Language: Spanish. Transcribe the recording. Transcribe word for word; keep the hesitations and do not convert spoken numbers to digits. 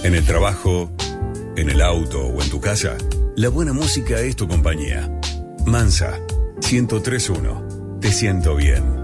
En el trabajo, en el auto o en tu casa, la buena música es tu compañía. Mansa, ciento tres punto uno. Te siento bien.